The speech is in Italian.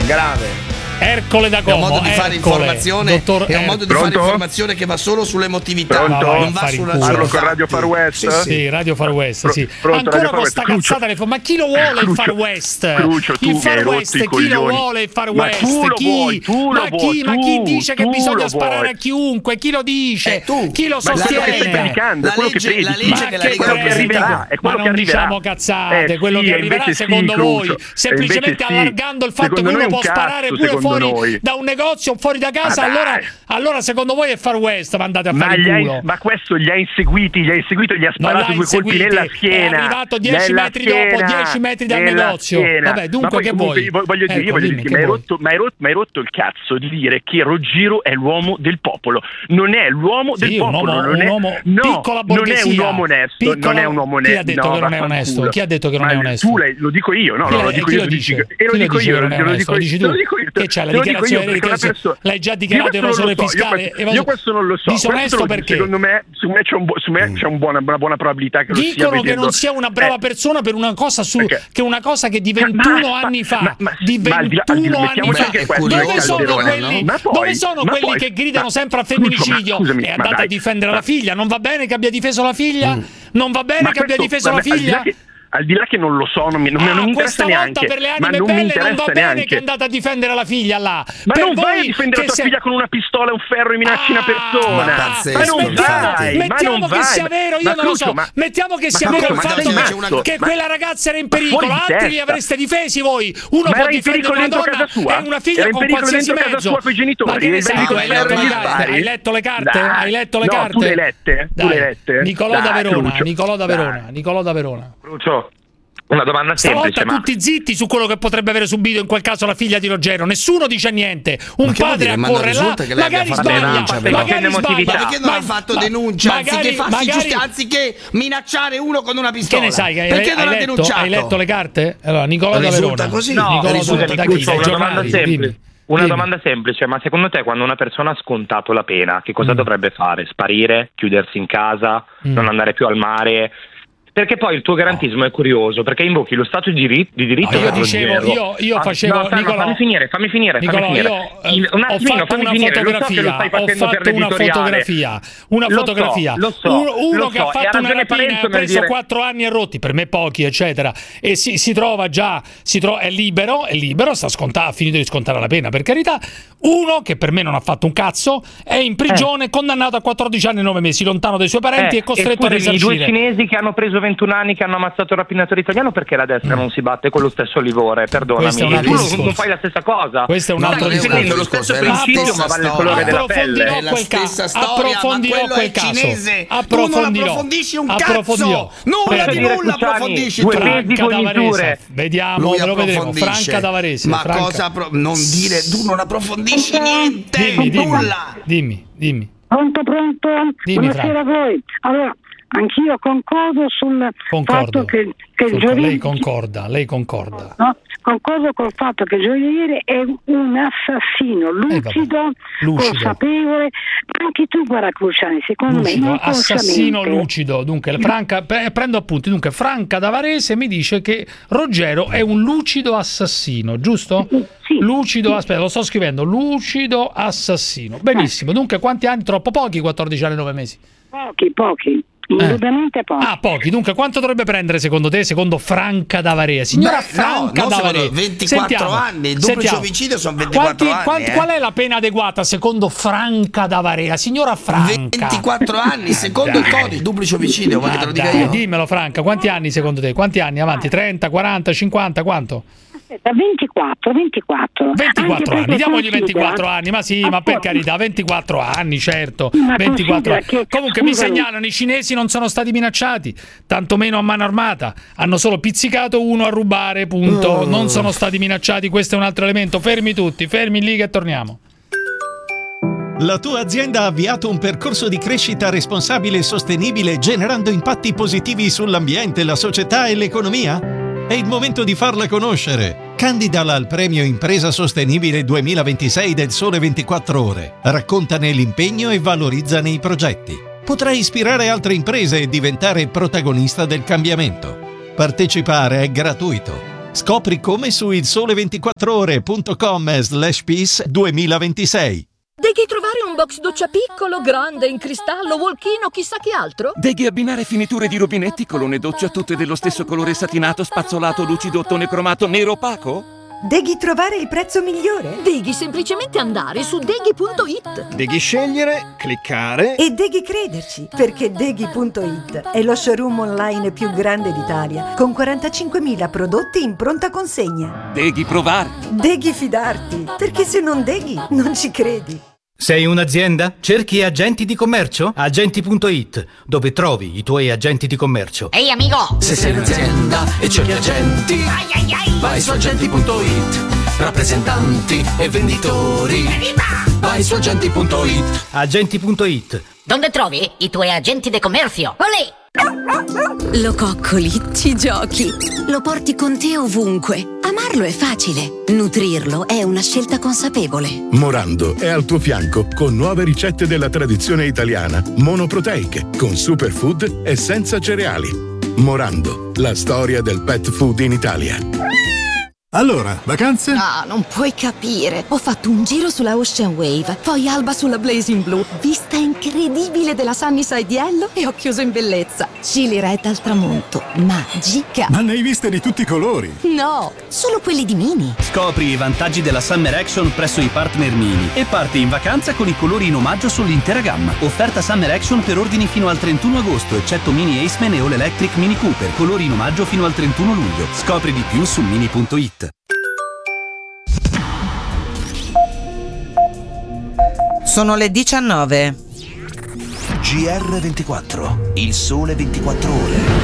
grave. Ercole da È un Como. modo di fare informazione, è un modo di fare informazione che va solo sull'emotività, non va sulla Parlo con Radio Far West. Sì, Radio Far West, sì. Pronto, ancora Radio con sta cazzata le ma chi lo vuole il Far West? Crucio, tu il Far West, chi lo vuole il Far West? Ma chi dice che bisogna sparare a chiunque? Chi lo dice? Chi lo sostiene? La legge che arriverà, è quello che non diciamo cazzate, quello che arriverà secondo voi, semplicemente allargando il fatto che uno può sparare pure fuori da un negozio, fuori da casa, allora secondo voi è Far West, ma andate a fare il culo. Ma questo li ha inseguito, gli ha sparato due colpi nella schiena. È arrivato 10 metri dopo, 10 metri dal negozio. Vabbè, dunque che vuoi? Voglio dire, ma hai rotto il cazzo di dire che Rogiro è l'uomo del popolo. Non è l'uomo del popolo, piccola borghesia. Non è un uomo onesto, non è un uomo onesto. Chi ha detto che non è onesto? Chi ha detto che non è onesto? Tu lo dico io, no, lo dico io. Lo dico io, lo dici tu. Che c'è la dichiarazione? L'hai già dichiarato evasore fiscale? Io questo non lo so. Disonesto perché? Secondo me c'è una buona probabilità che lo sia. Dicono che non sia una brava persona per una cosa che una cosa che di 21 anni fa. Di 21 anni fa. Dove sono quelli che gridano sempre a femminicidio? È andata a difendere la figlia. Non va bene che abbia difeso la figlia? Non va bene che abbia difeso la figlia? Al di là che non lo so, non mi interessa neanche. Per le anime belle non va bene che è andata a difendere la figlia là. Ma non vai a difendere tua figlia con una pistola e un ferro e minacci una persona. Ma non vai. Mettiamo che sia vero, io non lo so. Mettiamo che sia vero il fatto che quella ragazza era in pericolo. Altri li avreste difesi voi. Uno può difendere una donna e una figlia con qualsiasi mezzo. Ma che ne sai? Hai letto le carte? Hai letto le carte? Tu le lette? Nicolò da Verona. Crucio, una domanda semplice. Stavolta tutti zitti su quello che potrebbe avere subito in quel caso la figlia di Rogero. Nessuno dice niente. Un padre accorre là, magari sbaglia. Ma perché non ha fatto denuncia anziché minacciare uno con una pistola? Che ne sai? Perché non ha denunciato? Hai letto le carte? Allora, Nicolò da Verona. Così? No, da chi? Dai giornali. Una domanda semplice, ma secondo te quando una persona ha scontato la pena, che cosa dovrebbe fare? Sparire? Chiudersi in casa? Non andare più al mare? Perché poi il tuo garantismo è curioso, perché invochi lo stato di diritto. Io facevo. Nicolò, fammi finire. Nicolò, ho fatto una fotografia. Uno che ha fatto una rapina ha preso 4 anni e rotti, per me pochi, eccetera, e si trova già, è libero, ha finito di scontare la pena, per carità. Uno che per me non ha fatto un cazzo è in prigione, condannato a 14 anni e 9 mesi, lontano dai suoi parenti e costretto a risarcire. I 2 cinesi che hanno preso 21 anni, che hanno ammazzato il rapinatore italiano, perché la destra non si batte con lo stesso livore? Perdonami, tu non fai la stessa cosa. Questo è un altro discorso. Lo stesso principio, ma vale il colore della pelle. Approfondirò quel caso. Approfondisci un cazzo. Nulla di nulla approfondisci. Franca Davarese. Vediamo, lo vedremo. Franca Davarese. Ma cosa non dire? Tu non approfondisci niente. Nulla. Dimmi. Pronto? Buonasera a voi. Allora, anch'io concordo sul fatto che lei concorda. No? Concordo col fatto che Gioiellieri è un assassino lucido, consapevole. Anche tu, guarda, Cruciani, secondo me assassino lucido. Dunque, prendo appunti. Dunque, Franca Davarese mi dice che Rogero è un lucido assassino, giusto? Sì. Lucido, aspetta, lo sto scrivendo. Lucido assassino. Benissimo. Dunque, quanti anni? Troppo pochi, 14 anni e 9 mesi. Pochi. Indubbiamente pochi. Pochi. Dunque, quanto dovrebbe prendere secondo te, secondo Franca Davarese? Signora Franca Davarese, 24 anni. Il duplice omicidio sono 24 anni. Qual è la pena adeguata secondo Franca Davarese? Signora Franca, 24 anni secondo il codice, duplice omicidio. Vuoi che te lo dica io? Dimmelo, Franca, quanti anni secondo te? Quanti anni avanti? 30, 40, 50, quanto? 24 anni, diamogli 24 anni, ma sì, ma per carità, 24 anni, certo, 24 anni. Comunque mi segnalano, i cinesi non sono stati minacciati, tantomeno a mano armata, hanno solo pizzicato uno a rubare, punto, non sono stati minacciati, questo è un altro elemento. Fermi tutti, fermi lì che torniamo. La tua azienda ha avviato un percorso di crescita responsabile e sostenibile, generando impatti positivi sull'ambiente, la società e l'economia? È il momento di farla conoscere. Candidala al premio Impresa Sostenibile 2026 del Sole 24 Ore. Raccontane l'impegno e valorizzane i progetti. Potrai ispirare altre imprese e diventare protagonista del cambiamento. Partecipare è gratuito. Scopri come su ilsole24ore.com/peace 2026. Devi trovare un box doccia piccolo, grande, in cristallo, walk-in o chissà che altro? Devi abbinare finiture di rubinetti, colonne doccia tutte dello stesso colore satinato, spazzolato, lucido, ottone cromato, nero opaco? Devi trovare il prezzo migliore? Devi semplicemente andare su deghi.it. Devi scegliere, cliccare e devi crederci, perché deghi.it è lo showroom online più grande d'Italia, con 45.000 prodotti in pronta consegna. Devi provare. Devi fidarti, perché se non deghi non ci credi. Sei un'azienda? Cerchi agenti di commercio? Agenti.it, dove trovi i tuoi agenti di commercio. Ehi amico! Se sei un'azienda e cerchi agenti, vai su agenti.it. Rappresentanti e venditori, vai su agenti.it. Agenti.it, dove trovi i tuoi agenti di commercio. Olè! Lo coccoli, ci giochi, lo porti con te ovunque. Amarlo è facile, nutrirlo è una scelta consapevole. Morando è al tuo fianco con nuove ricette della tradizione italiana, monoproteiche, con superfood e senza cereali. Morando, la storia del pet food in Italia. Allora, vacanze? No, non puoi capire. Ho fatto un giro sulla Ocean Wave, poi Alba sulla Blazing Blue, vista incredibile della Sunnyside Yellow e ho chiuso in bellezza. Chili Red al tramonto, magica. Ma ne hai viste di tutti i colori? No, solo quelli di Mini. Scopri i vantaggi della Summer Action presso i partner Mini e parti in vacanza con i colori in omaggio sull'intera gamma. Offerta Summer Action per ordini fino al 31 agosto, eccetto Mini Aceman e All Electric Mini Cooper, colori in omaggio fino al 31 luglio. Scopri di più su mini.it. Sono le 19. GR24, il sole 24 ore.